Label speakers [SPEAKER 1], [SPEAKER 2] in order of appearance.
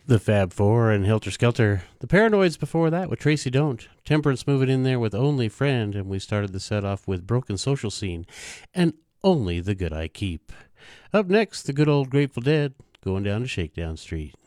[SPEAKER 1] The Fab Four and Helter Skelter. The Paranoids before that with Tracy Don't. Temperance moving in there with Only Friend. And we started the set off with Broken Social Scene and Only the Good I Keep. Up next, the good old Grateful Dead going down to Shakedown Street.